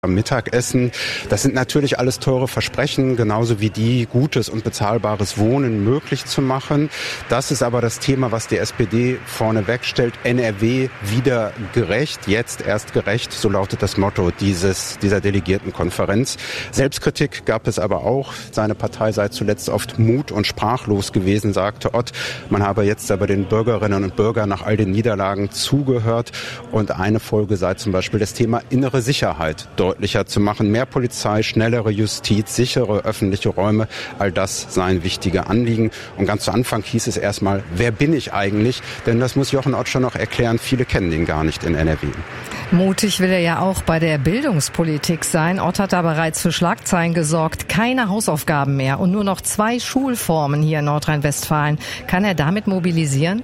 am Mittagessen. Das sind natürlich alles teure Versprechen, genauso wie die, gutes und bezahlbares Wohnen möglich zu machen. Das ist aber das Thema, was die SPD vorneweg stellt. NRW wieder gerecht, jetzt erst gerecht, so lautet das Motto dieser Delegiertenkonferenz. Selbstkritik gab es aber auch. Seine Partei sei zuletzt oft mut- und sprachlos gewesen, sagte Ott. Man habe jetzt aber den Bürgerinnen und Bürgern nach all den Niederlagen zugehört. Und eine Folge sei zum Beispiel das Thema innere Sicherheit deutlicher zu machen. Mehr Polizei, schnellere Justiz, sichere öffentliche Räume, all das seien wichtige Anliegen. Und ganz zu Anfang hieß es erstmal, wer bin ich eigentlich? Denn das muss Jochen Ott schon noch erklären, viele kennen ihn gar nicht in NRW. Mutig will er ja auch bei der Bildungspolitik sein. Ott hat da bereits für Schlagzeilen gesorgt. Keine Hausaufgaben mehr und nur noch 2 Schulformen hier in Nordrhein-Westfalen. Kann er damit mobilisieren?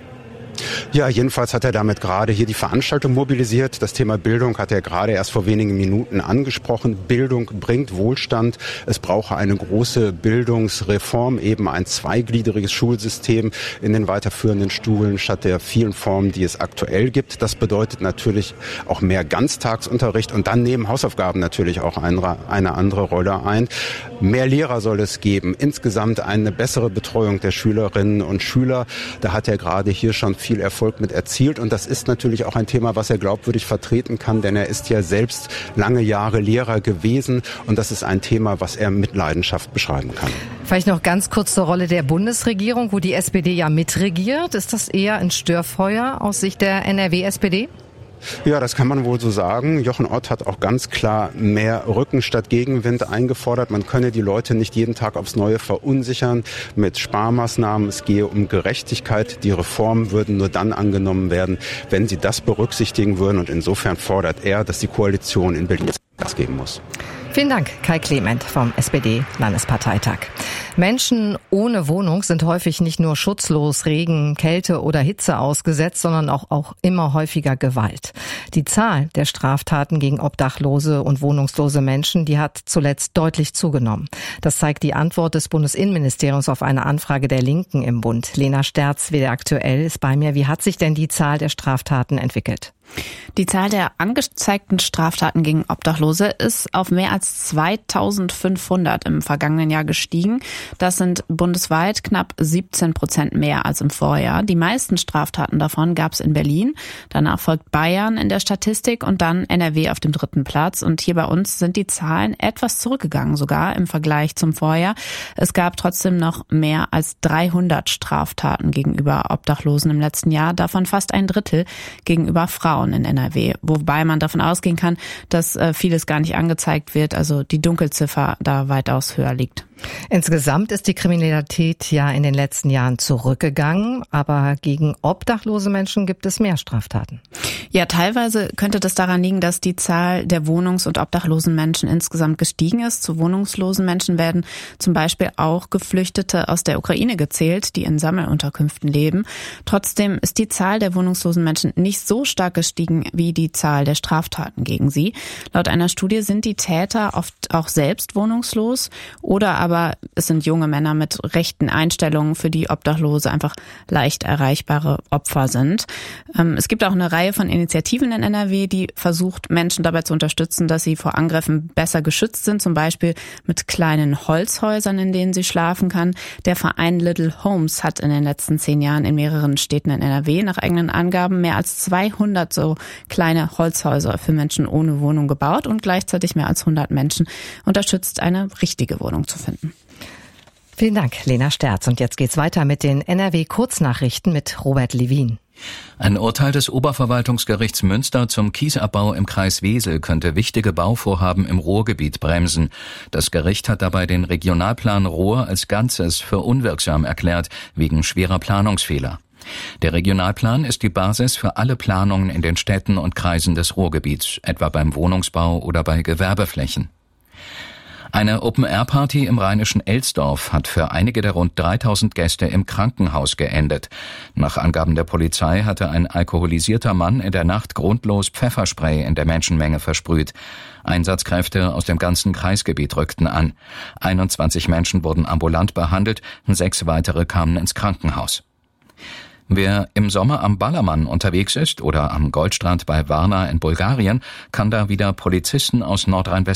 Ja, jedenfalls hat er damit gerade hier die Veranstaltung mobilisiert. Das Thema Bildung hat er gerade erst vor wenigen Minuten angesprochen. Bildung bringt Wohlstand. Es brauche eine große Bildungsreform, eben ein zweigliedriges Schulsystem in den weiterführenden Schulen statt der vielen Formen, die es aktuell gibt. Das bedeutet natürlich auch mehr Ganztagsunterricht und dann nehmen Hausaufgaben natürlich auch eine andere Rolle ein. Mehr Lehrer soll es geben. Insgesamt eine bessere Betreuung der Schülerinnen und Schüler. Da hat er gerade hier schon viel Erfolg mit erzielt und das ist natürlich auch ein Thema, was er glaubwürdig vertreten kann, denn er ist ja selbst lange Jahre Lehrer gewesen und das ist ein Thema, was er mit Leidenschaft beschreiben kann. Vielleicht noch ganz kurz zur Rolle der Bundesregierung, wo die SPD ja mitregiert. Ist das eher ein Störfeuer aus Sicht der NRW-SPD? Ja, das kann man wohl so sagen. Jochen Ott hat auch ganz klar mehr Rücken statt Gegenwind eingefordert. Man könne die Leute nicht jeden Tag aufs Neue verunsichern mit Sparmaßnahmen. Es gehe um Gerechtigkeit. Die Reformen würden nur dann angenommen werden, wenn sie das berücksichtigen würden. Und insofern fordert er, dass die Koalition in Berlin Gas geben muss. Vielen Dank, Kai Clement vom SPD-Landesparteitag. Menschen ohne Wohnung sind häufig nicht nur schutzlos Regen, Kälte oder Hitze ausgesetzt, sondern auch immer häufiger Gewalt. Die Zahl der Straftaten gegen obdachlose und wohnungslose Menschen, die hat zuletzt deutlich zugenommen. Das zeigt die Antwort des Bundesinnenministeriums auf eine Anfrage der Linken im Bund. Lena Sterz, WDR aktuell, ist bei mir. Wie hat sich denn die Zahl der Straftaten entwickelt? Die Zahl der angezeigten Straftaten gegen Obdachlose ist auf mehr als 2500 im vergangenen Jahr gestiegen. Das sind bundesweit knapp 17% mehr als im Vorjahr. Die meisten Straftaten davon gab es in Berlin. Danach folgt Bayern in der Statistik und dann NRW auf dem 3. Platz. Und hier bei uns sind die Zahlen etwas zurückgegangen, sogar im Vergleich zum Vorjahr. Es gab trotzdem noch mehr als 300 Straftaten gegenüber Obdachlosen im letzten Jahr, davon fast ein Drittel gegenüber Frauen in NRW, wobei man davon ausgehen kann, dass vieles gar nicht angezeigt wird, also die Dunkelziffer da weitaus höher liegt. Insgesamt ist die Kriminalität ja in den letzten Jahren zurückgegangen, aber gegen obdachlose Menschen gibt es mehr Straftaten. Ja, teilweise könnte das daran liegen, dass die Zahl der wohnungs- und obdachlosen Menschen insgesamt gestiegen ist. Zu wohnungslosen Menschen werden zum Beispiel auch Geflüchtete aus der Ukraine gezählt, die in Sammelunterkünften leben. Trotzdem ist die Zahl der wohnungslosen Menschen nicht so stark gestiegen wie die Zahl der Straftaten gegen sie. Laut einer Studie sind die Täter oft auch selbst wohnungslos oder aber es sind junge Männer mit rechten Einstellungen, für die Obdachlose einfach leicht erreichbare Opfer sind. Es gibt auch eine Reihe von Initiativen in NRW, die versucht, Menschen dabei zu unterstützen, dass sie vor Angriffen besser geschützt sind, zum Beispiel mit kleinen Holzhäusern, in denen sie schlafen kann. Der Verein Little Homes hat in den letzten 10 Jahren in mehreren Städten in NRW nach eigenen Angaben mehr als 200 so kleine Holzhäuser für Menschen ohne Wohnung gebaut und gleichzeitig mehr als 100 Menschen unterstützt, eine richtige Wohnung zu finden. Vielen Dank, Lena Sterz. Und jetzt geht's weiter mit den NRW-Kurznachrichten mit Robert Levin. Ein Urteil des Oberverwaltungsgerichts Münster zum Kiesabbau im Kreis Wesel könnte wichtige Bauvorhaben im Ruhrgebiet bremsen. Das Gericht hat dabei den Regionalplan Ruhr als Ganzes für unwirksam erklärt, wegen schwerer Planungsfehler. Der Regionalplan ist die Basis für alle Planungen in den Städten und Kreisen des Ruhrgebiets, etwa beim Wohnungsbau oder bei Gewerbeflächen. Eine Open-Air-Party im rheinischen Elsdorf hat für einige der rund 3000 Gäste im Krankenhaus geendet. Nach Angaben der Polizei hatte ein alkoholisierter Mann in der Nacht grundlos Pfefferspray in der Menschenmenge versprüht. Einsatzkräfte aus dem ganzen Kreisgebiet rückten an. 21 Menschen wurden ambulant behandelt, 6 weitere kamen ins Krankenhaus. Wer im Sommer am Ballermann unterwegs ist oder am Goldstrand bei Varna in Bulgarien, kann da wieder Polizisten aus Nordrhein-Westfalen